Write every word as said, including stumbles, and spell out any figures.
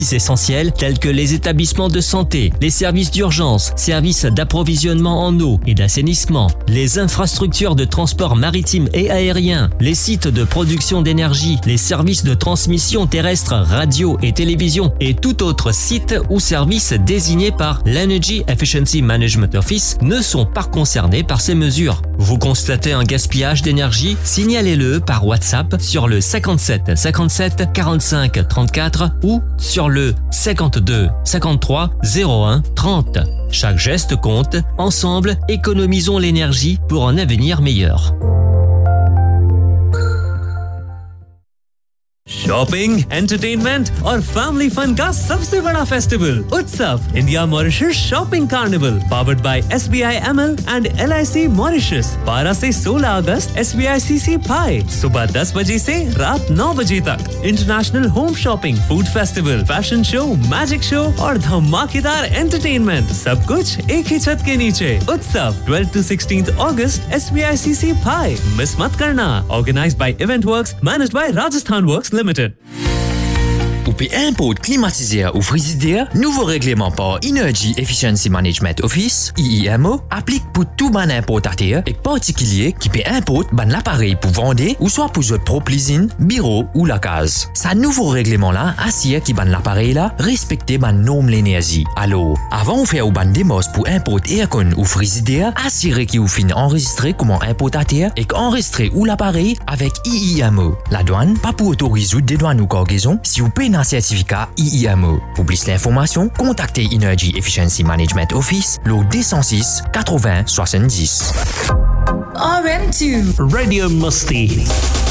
essentiels tels que les établissements de santé, les services d'urgence, services d'approvisionnement en eau et d'assainissement, les infrastructures de transport maritime et aérien, les sites de production d'énergie, les services de transmission terrestre, radio et télévision et tout autre site ou service désigné par l'Energy Efficiency Management Office ne sont pas concernés par ces mesures. Vous constatez un gaspillage d'énergie? Signalez-le par WhatsApp sur le cinquante-sept cinquante-sept quarante-cinq trente-quatre ou sur le cinquante-deux cinquante-trois zéro un trente. Chaque geste compte. Ensemble, économisons l'énergie pour un avenir meilleur. Shopping, entertainment और family fun का सबसे बड़ा फेस्टिवल उत्सव India Mauritius shopping carnival powered by S B I am L and L I सी मॉरिशस बारह से सोलह अगस्त S B I सी सी पाए सुबह दस बजे से रात नौ बजे तक international home shopping food festival fashion show magic show और धमाकेदार एंटरटेनमेंट सब कुछ एक ही छत के नीचे उत्सव twelve to sixteenth August S B I सी सी पाए मिस मत करना organised by event works managed by Rajasthan works Limited. Ou peut import climatisé ou frigidaire, nouveau règlement par Energy Efficiency Management Office, I E M O, applique pour tout ban importateur et particulier qui peut importer ban l'appareil pour vendre ou soit pour votre propre usine, bureau ou la case. Ça nouveau règlement là, assure qui ban l'appareil là, respecter ban norme l'énergie. Alors, avant de faire ou ban démos pour importer aircon ou frigidaire, assurez qu'il vous finit enregistré comme importateur et qu'enregistrer ou l'appareil avec I E M O. La douane, pas pour autoriser des douanes ou cargaison, si vous payez un certificat I E M O. Pour plus d'informations, contactez Energy Efficiency Management Office, le deux cent six quatre-vingts soixante-dix. R M two Radio Musti.